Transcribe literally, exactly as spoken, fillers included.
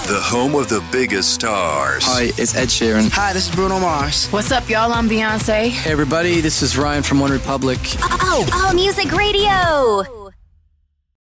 the home of the biggest stars. Hi, it's Ed Sheeran. Hi, this is Bruno Mars. What's up, y'all? I'm Beyonce. Hey, everybody, this is Ryan from One Republic. Oh, All Music Radio.